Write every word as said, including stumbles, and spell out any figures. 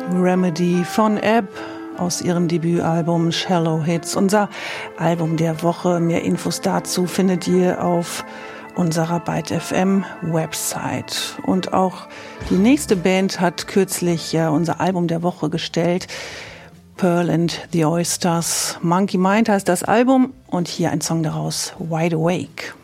Remedy von Ebb aus ihrem Debütalbum Shallow Hits. Unser Album der Woche. Mehr Infos dazu findet ihr auf unserer Byte F M Website. Und auch die nächste Band hat kürzlich ja unser Album der Woche gestellt. Pearl and the Oysters. Monkey Mind heißt das Album und hier ein Song daraus, Wide Awake.